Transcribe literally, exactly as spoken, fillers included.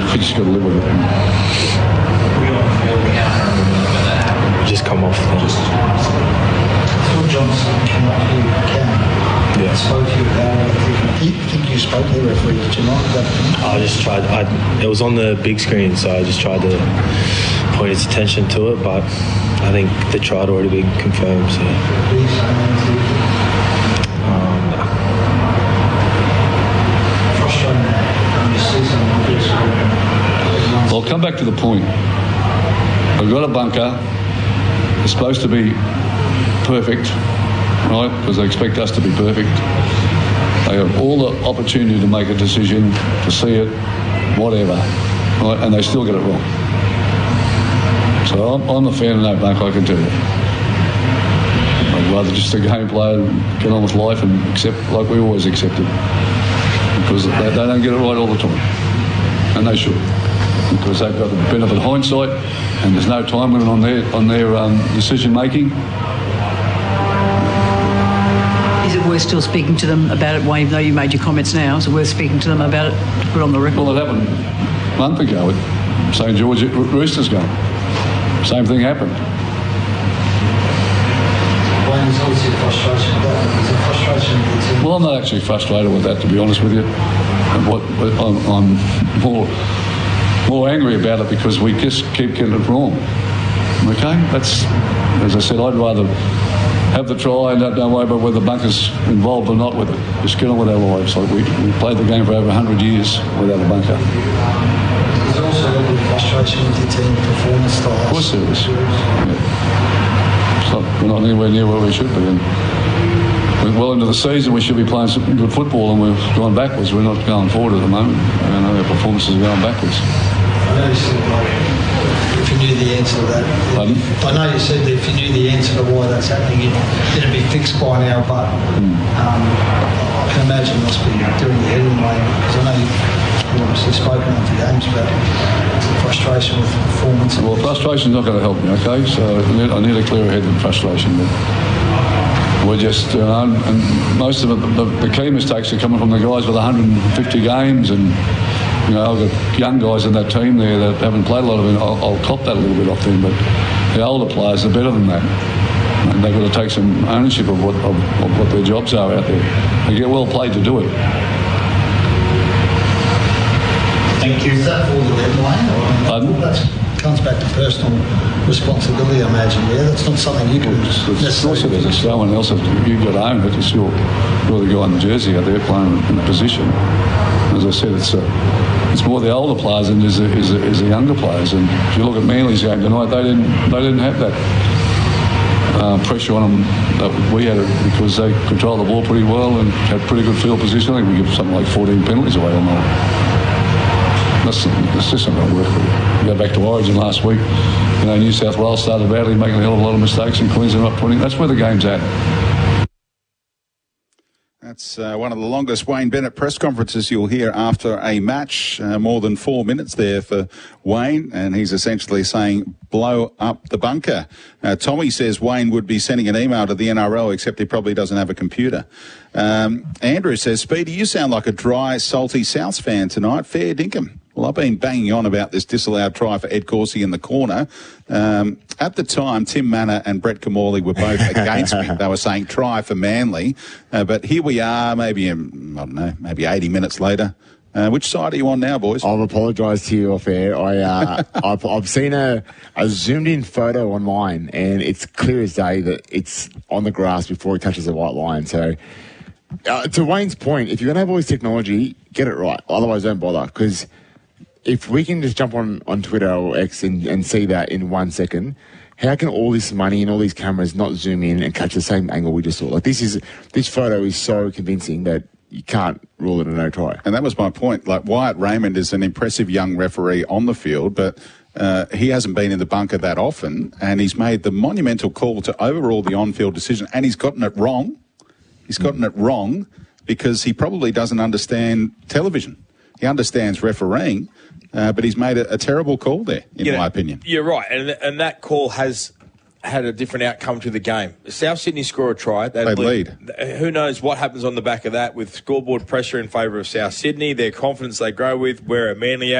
We just got to live with it. Just come off then. Phil Johnson came up here, Cam. Yeah. Spoke to you about it. I think you spoke to the referee, did you not? About I just tried. I, it was on the big screen, so I just tried to point its attention to it, but I think the trial had already been confirmed. So. Um, I'll come back to the point. We've got a bunker. It's supposed to be perfect, right? Because they expect us to be perfect. They have all the opportunity to make a decision, to see it, whatever, right? And they still get it wrong. So I'm, I'm a fan of no bunker, I can tell you. I'd rather just a game player get on with life and accept like we always accepted. Because they, they don't get it right all the time. And they should. Because they've got the benefit of hindsight and there's no time limit on their, on their um, decision making. Is it worth still speaking to them about it, Wayne, even though you made your comments now? Is it worth speaking to them about it to put on the record? Well, it happened a month ago at Saint George Roosters game. Same thing happened. Wayne, there's obviously a frustration with that. There's a frustration with the team. Well, I'm not actually frustrated with that, to be honest with you. What, I'm, I'm more, more angry about it because we just keep getting it wrong. Okay? That's, as I said, I'd rather have the try and don't worry about whether the bunker's involved or not with it. Just get on with our lives. Like we, we played the game for over one hundred years without a bunker. There's also a little bit of frustration with your team performance style. Of course there is. Yeah. So we're not anywhere near where we should be. And we're well into the season, we should be playing some good football and we've gone backwards. We're not going forward at the moment. I know our performances are going backwards. I know you said, like, if you knew the answer to that. Pardon? I know you said that if you knew the answer to why that's happening, it, it'd be fixed by now, but mm. um, I can imagine it must be doing your head in way, because I know you've obviously spoken after games about frustration with performance. Well, frustration's not going to help me, okay? So I need, I need a clearer head than frustration. But we're just, you know, and most of it, the, the key mistakes are coming from the guys with one hundred fifty games, and you know, I've got young guys in that team there that haven't played a lot of it. I'll, I'll cop that a little bit off them, but the older players are better than that. And they've got to take some ownership of what of, of what their jobs are out there. They get well paid to do it. Thank you. Is that for the red line? Pardon? That comes back to personal responsibility, I imagine. Yeah, that's not something you can just necessarily. Of course it is. Someone else, you've got to own it. It's your, you're the guy in the jersey out there playing in the position. As I said, it's a, it's more the older players than is the, is, the, is the younger players. And if you look at Manly's game tonight, they didn't they didn't have that uh, pressure on them that we had, it because they controlled the ball pretty well and had pretty good field position. I think we give something like fourteen penalties away on them. That's, that's just not going to work. We go back to Origin last week. You know, New South Wales started badly, making a hell of a lot of mistakes, and Queensland up twenty. That's where the game's at. That's uh, one of the longest Wayne Bennett press conferences you'll hear after a match. Uh, more than four minutes there for Wayne, and he's essentially saying, blow up the bunker. Uh, Tommy says Wayne would be sending an email to the N R L, except he probably doesn't have a computer. Um, Andrew says, Speedy, you sound like a dry, salty Souths fan tonight. Fair dinkum. Well, I've been banging on about this disallowed try for Ed Corsi in the corner. Um, at the time, Tim Manor and Brett Camorley were both against me. They were saying try for Manly. Uh, but here we are, maybe, um, I don't know, maybe eighty minutes later. Uh, which side are you on now, boys? I've apologised to you off air. I, uh, I've, I've seen a, a zoomed-in photo on mine, and it's clear as day that it's on the grass before it touches the white line. So, uh, to Wayne's point, if you're going to have all this technology, get it right. Otherwise, don't bother, because if we can just jump on, on Twitter or X and, and see that in one second, how can all this money and all these cameras not zoom in and catch the same angle we just saw? Like, this is this photo is so convincing that you can't rule it a no try. And that was my point. Like, Wyatt Raymond is an impressive young referee on the field, but uh, he hasn't been in the bunker that often, and he's made the monumental call to overrule the on-field decision, and he's gotten it wrong. He's gotten it wrong because he probably doesn't understand television. He understands refereeing, uh, but he's made a, a terrible call there, in you know, my opinion. You're right, and and that call has had a different outcome to the game. South Sydney score a try. They lead. lead. Who knows what happens on the back of that with scoreboard pressure in favour of South Sydney, their confidence they grow with, where a Manly